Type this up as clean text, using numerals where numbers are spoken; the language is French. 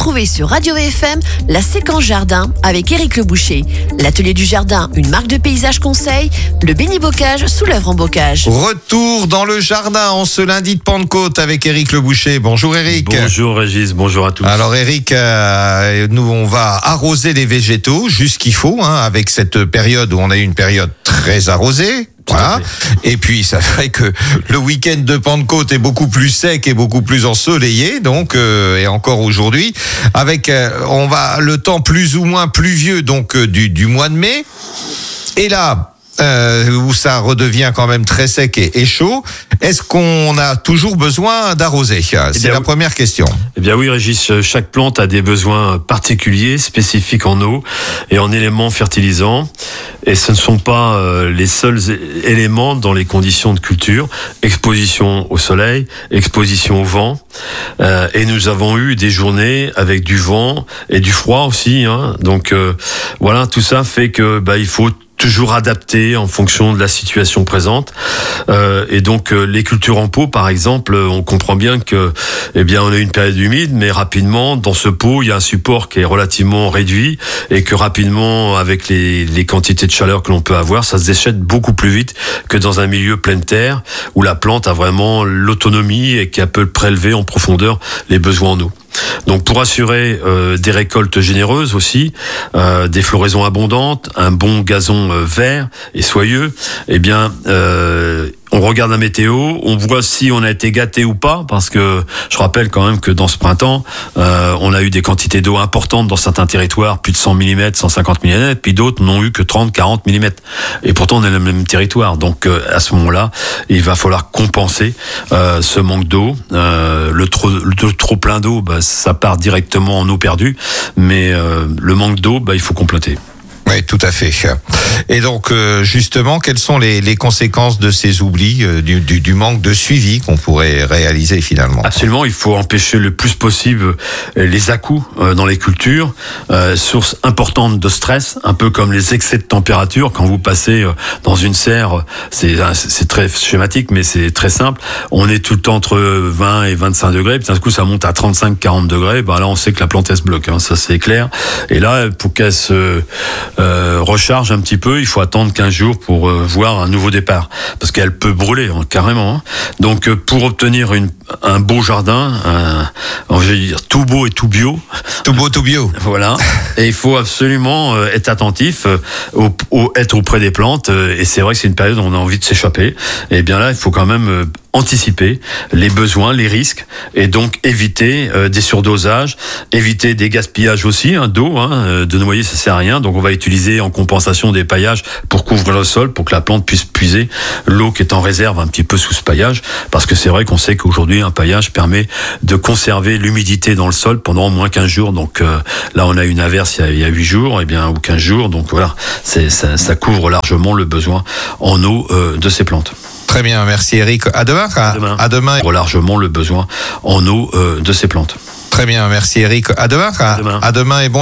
Retrouvez sur Radio VFM la séquence jardin avec Éric Le Boucher. L'atelier du jardin, une marque de paysage conseil, le bénibocage sous l'œuvre en bocage. Retour dans le jardin en ce lundi de Pentecôte avec Éric Le Boucher. Bonjour Éric. Bonjour Régis, bonjour à tous. Alors Éric, nous on va arroser les végétaux juste qu'il faut, avec cette période où on a eu une période très arrosée. Voilà. Et puis ça fait que le week-end de Pentecôte est beaucoup plus sec et beaucoup plus ensoleillé, donc et encore aujourd'hui, avec on va le temps plus ou moins pluvieux donc du mois de mai. Et là, où ça redevient quand même très sec et chaud, est-ce qu'on a toujours besoin d'arroser ? C'est la première question. Eh bien oui Régis, chaque plante a des besoins particuliers, spécifiques en eau et en éléments fertilisants. Et ce ne sont pas les seuls éléments dans les conditions de culture. Exposition au soleil, exposition au vent. Et nous avons eu des journées avec du vent et du froid aussi. Donc voilà, tout ça fait que il faut toujours adapté en fonction de la situation présente. Et donc les cultures en pot, par exemple, on comprend bien que, on a une période humide, mais rapidement dans ce pot, il y a un support qui est relativement réduit et que rapidement, avec les quantités de chaleur que l'on peut avoir, ça se déchète beaucoup plus vite que dans un milieu pleine terre où la plante a vraiment l'autonomie et qu'elle peut prélever en profondeur les besoins en eau. Donc pour assurer des récoltes généreuses aussi, des floraisons abondantes, un bon gazon vert et soyeux, on regarde la météo, on voit si on a été gâté ou pas, parce que je rappelle quand même que dans ce printemps, on a eu des quantités d'eau importantes dans certains territoires, plus de 100 mm, 150 mm, puis d'autres n'ont eu que 30, 40 mm. Et pourtant, on est dans le même territoire. Donc à ce moment-là, il va falloir compenser ce manque d'eau. Le trop plein d'eau, ça part directement en eau perdue, mais le manque d'eau, il faut compléter. Oui, tout à fait. Et donc, justement, quelles sont les conséquences de ces oublis, du manque de suivi qu'on pourrait réaliser finalement ? Absolument, il faut empêcher le plus possible les à-coups dans les cultures, source importante de stress, un peu comme les excès de température. Quand vous passez dans une serre, c'est très schématique, mais c'est très simple. On est tout le temps entre 20 et 25 degrés, puis d'un coup ça monte à 35-40 degrés, là on sait que la plante elle se bloque, ça c'est clair. Et là, pour qu'elle se recharge un petit peu, il faut attendre 15 jours pour voir un nouveau départ, parce qu'elle peut brûler carrément. Donc pour obtenir un beau jardin, je vais dire tout beau et tout bio. Tout beau, tout bio. Voilà. Et il faut absolument être attentif, être auprès des plantes. Et c'est vrai que c'est une période où on a envie de s'échapper. Et bien là, il faut quand même anticiper les besoins, les risques, et donc éviter des surdosages, éviter des gaspillages aussi d'eau, de noyer ça sert à rien, donc on va utiliser en compensation des paillages pour couvrir le sol, pour que la plante puisse puiser l'eau qui est en réserve un petit peu sous ce paillage, parce que c'est vrai qu'on sait qu'aujourd'hui un paillage permet de conserver l'humidité dans le sol pendant au moins 15 jours, donc là on a une averse il y a 8 jours, ou 15 jours, donc voilà, ça couvre largement le besoin en eau de ces plantes. Très bien, merci Éric. À demain. À demain. Largement le besoin en eau de ces plantes. Très bien, merci Éric. À demain. À demain et bon